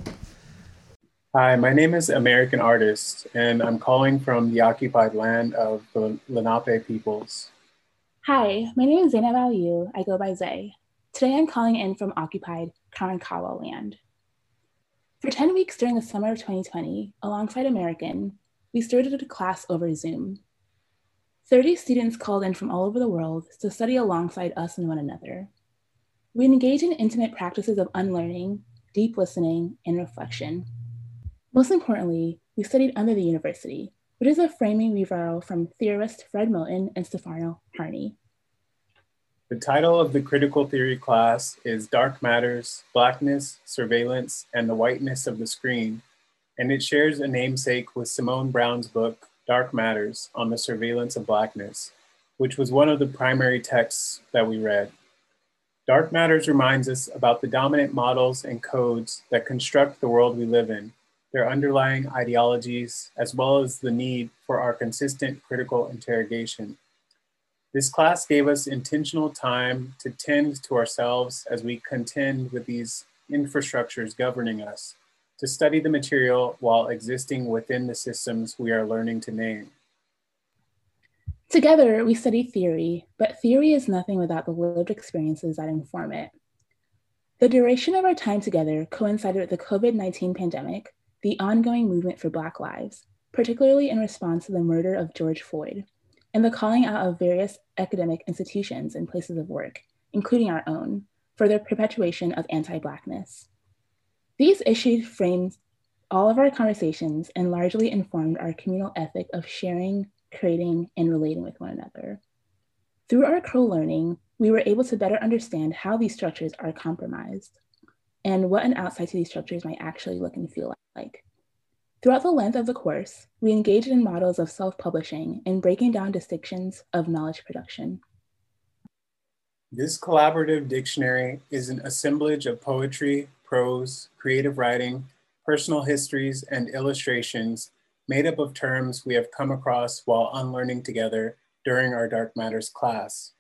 [SPEAKER 4] Hi, my name is American Artist, and I'm calling from the occupied land of the Lenape peoples.
[SPEAKER 5] Hi, my name is Zainab Aliyu. I go by Zay. Today I'm calling in from occupied Karankawa land. For 10 weeks during the summer of 2020, alongside American, we started a class over Zoom. 30 students called in from all over the world to study alongside us and one another. We engage in intimate practices of unlearning, deep listening, and reflection. Most importantly, we studied under the university, which is a framing we borrow from theorists Fred Moten and Stefano Harney.
[SPEAKER 4] The title of the critical theory class is Dark Matters, Blackness, Surveillance, and the Whiteness of the Screen, and it shares a namesake with Simone Brown's book, Dark Matters, on the Surveillance of Blackness, which was one of the primary texts that we read. Dark Matters reminds us about the dominant models and codes that construct the world we live in, their underlying ideologies, as well as the need for our consistent critical interrogation. This class gave us intentional time to tend to ourselves as we contend with these infrastructures governing us, to study the material while existing within the systems we are learning to name.
[SPEAKER 5] Together, we study theory, but theory is nothing without the lived experiences that inform it. The duration of our time together coincided with the COVID-19 pandemic, the ongoing movement for Black lives, particularly in response to the murder of George Floyd, and the calling out of various academic institutions and places of work, including our own, for their perpetuation of anti-Blackness. These issues framed all of our conversations and largely informed our communal ethic of sharing, creating, and relating with one another. Through our co-learning, we were able to better understand how these structures are compromised and what an outside to these structures might actually look and feel like. Throughout the length of the course, we engaged in models of self-publishing and breaking down distinctions of knowledge production.
[SPEAKER 4] This collaborative dictionary is an assemblage of poetry, prose, creative writing, personal histories, and illustrations made up of terms we have come across while unlearning together during our Dark Matters class.